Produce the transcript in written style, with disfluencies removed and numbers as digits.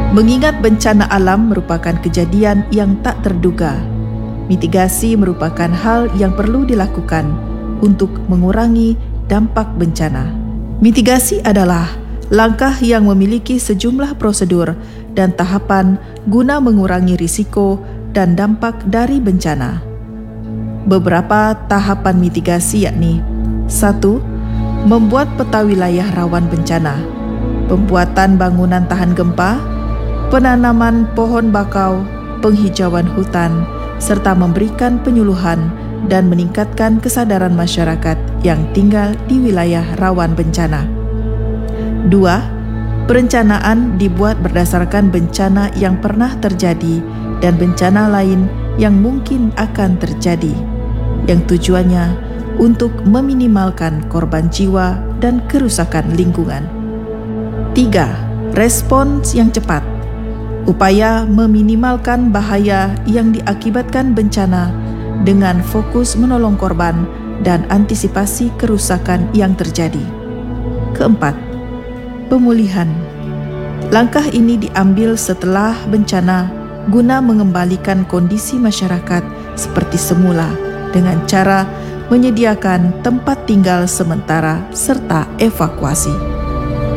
Mengingat bencana alam merupakan kejadian yang tak terduga, mitigasi merupakan hal yang perlu dilakukan untuk mengurangi dampak bencana. Mitigasi adalah langkah yang memiliki sejumlah prosedur dan tahapan guna mengurangi risiko dan dampak dari bencana. Beberapa tahapan mitigasi yakni: 1. Membuat peta wilayah rawan bencana, pembuatan bangunan tahan gempa, penanaman pohon bakau, penghijauan hutan, serta memberikan penyuluhan dan meningkatkan kesadaran masyarakat yang tinggal di wilayah rawan bencana. 2. Perencanaan dibuat berdasarkan bencana yang pernah terjadi dan bencana lain yang mungkin akan terjadi, yang tujuannya untuk meminimalkan korban jiwa dan kerusakan lingkungan. 3. Respons yang cepat. Upaya meminimalkan bahaya yang diakibatkan bencana dengan fokus menolong korban dan antisipasi kerusakan yang terjadi. 4. Pemulihan. Langkah ini diambil setelah bencana guna mengembalikan kondisi masyarakat seperti semula dengan cara menyediakan tempat tinggal sementara serta evakuasi.